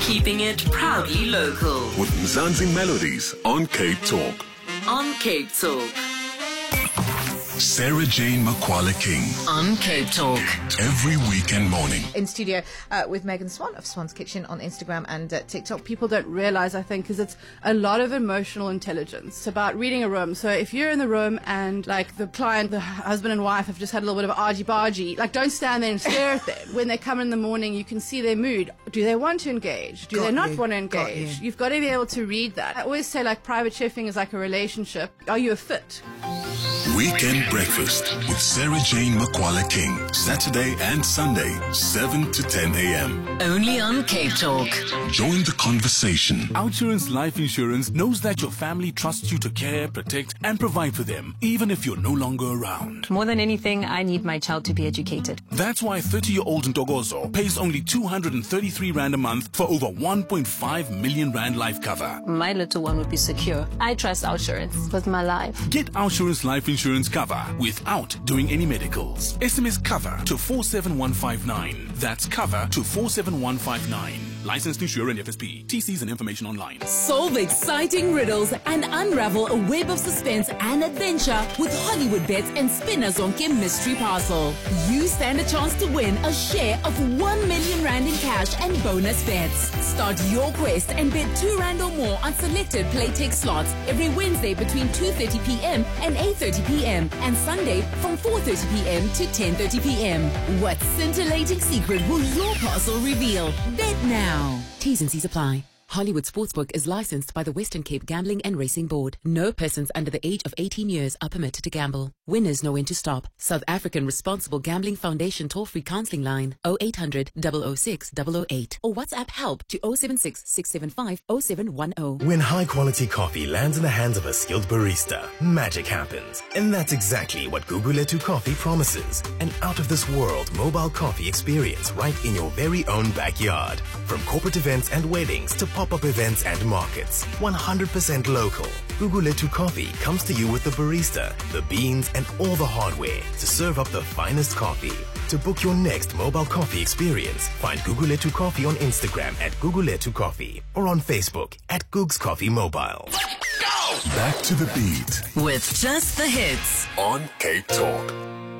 Keeping it proudly local. With Mzansi Melodies on Cape Talk. On Cape Talk. Sarah Jane Makwala King. On Cape Talk. Every weekend morning. In studio with Megan Swan of Swan's Kitchen on Instagram and TikTok. People don't realize, I think, because it's a lot of emotional intelligence. It's about reading a room. So if you're in the room and like the client, the husband and wife have just had a little bit of argy-bargy, like don't stand there and stare at them. When they come in the morning, you can see their mood. Do they want to engage? Do they not want to engage? You've got to be able to read that. I always say like private chefing is like a relationship. Are you a fit? Weekend Breakfast with Sarah Jane Makwala King. Saturday and Sunday, 7 to 10 a.m. Only on Cape Talk. Join the conversation. Outsurance Life Insurance knows that your family trusts you to care, protect, and provide for them, even if you're no longer around. More than anything, I need my child to be educated. That's why 30-year-old Ntogozo pays only 233 Rand a month for over 1.5 million Rand life cover. My little one would be secure. I trust Outsurance with my life. Get Outsurance Life Insurance cover without doing any medicals. SMS cover to 47159. That's cover to 47159. Licensed insurer and FSP. TCs and information online. Solve exciting riddles and unravel a web of suspense and adventure with Hollywood Bets and Spinazonke Mystery Parcel. You stand a chance to win a share of 1 million Rand in cash and bonus bets. Start your quest and bet 2 Rand or more on selected Playtech slots every Wednesday between 2:30 p.m. and 8:30 p.m. and Sunday from 4:30 p.m. to 10:30 p.m. What scintillating secret will your parcel reveal? Bet now. T's and C's apply. Hollywood Sportsbook is licensed by the Western Cape Gambling and Racing Board. No persons under the age of 18 years are permitted to gamble. Winners know when to stop. South African Responsible Gambling Foundation toll-free counseling line 0800 006 008 or WhatsApp help to 076 675 0710. When high-quality coffee lands in the hands of a skilled barista, magic happens. And that's exactly what Guguletu Coffee promises. An out-of-this-world mobile coffee experience right in your very own backyard. From corporate events and weddings to pop-up events and markets. 100% local. Guguletu Coffee comes to you with the barista, the beans, and all the hardware to serve up the finest coffee. To book your next mobile coffee experience, find Guguletu Coffee on Instagram at Guguletu Coffee or on Facebook at Googs Coffee Mobile. Back to the beat With just the hits. on Cape Talk.